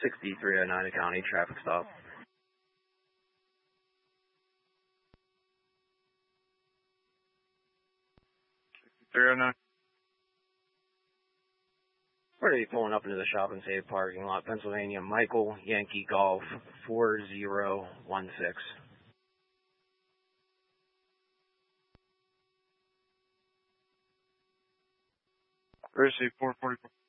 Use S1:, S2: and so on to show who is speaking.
S1: 6309 County traffic stop.
S2: 6309.
S1: Where are you pulling up into the Shop and Save parking lot, Pennsylvania? Michael Yankee Golf 4016.
S2: Receive 444.